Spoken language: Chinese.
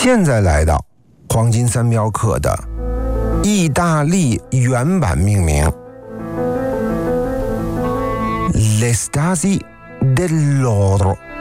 现在来到黄金三镖客的意大利原版命名 Le Stasi dell'Oro